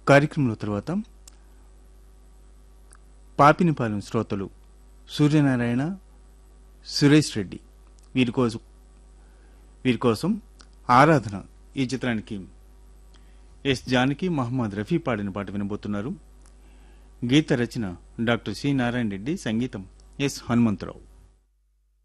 కార్యక్రమంలో తర్వాత పాపినిపాలెం శ్రోతలు సూర్యనారాయణ, సురేష్ రెడ్డి వీరి కోసం ఆరాధన ఈ చిత్రానికి ఎస్ జానకి, మహమ్మద్ రఫీ పాడిన పాట వినబోతున్నారు. గీత రచన డాక్టర్ సి నారాయణ రెడ్డి, సంగీతం ఎస్ హనుమంతరావు.